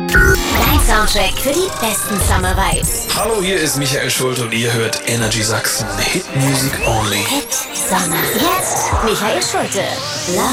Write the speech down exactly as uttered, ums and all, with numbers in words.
Dein Soundtrack für die besten Summer Vibes. Hallo, hier ist Michael Schulte und ihr hört Energy Sachsen. Hit Music Only. Hit Sommer. Jetzt Michael Schulte.